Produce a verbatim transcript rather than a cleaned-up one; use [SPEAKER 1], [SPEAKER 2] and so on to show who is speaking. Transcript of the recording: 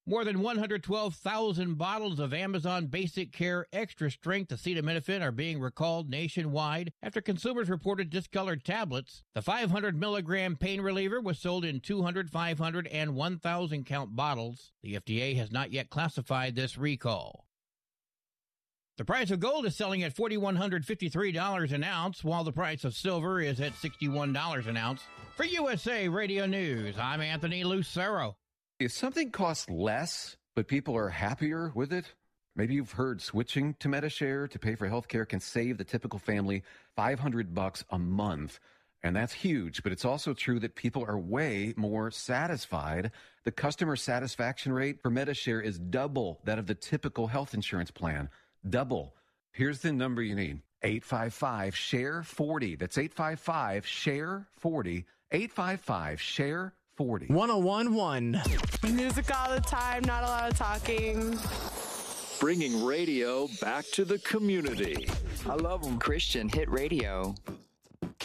[SPEAKER 1] More than one hundred twelve thousand bottles of Amazon Basic Care Extra Strength acetaminophen are being recalled nationwide after consumers reported discolored tablets. The five hundred milligram pain reliever was sold in two hundred, five hundred, and one thousand count bottles. The F D A has not yet classified this recall. The price of gold is selling at four thousand one hundred fifty-three dollars an ounce, while the price of silver is at sixty-one dollars an ounce. For U S A Radio News, I'm Anthony Lucero.
[SPEAKER 2] If something costs less, but people are happier with it, maybe you've heard switching to Medi-Share to pay for healthcare can save the typical family five hundred bucks a month. And that's huge, but it's also true that people are way more satisfied. The customer satisfaction rate for Medi-Share is double that of the typical health insurance plan. Double. Here's the number you need. eight five five, S H A R E forty. That's eight five five, S H A R E forty. eight five five, S H A R E forty.
[SPEAKER 3] one oh one one.
[SPEAKER 4] Music all the time, not a lot of talking.
[SPEAKER 5] Bringing radio back to the community.
[SPEAKER 6] I love them.
[SPEAKER 7] Christian Hit Radio.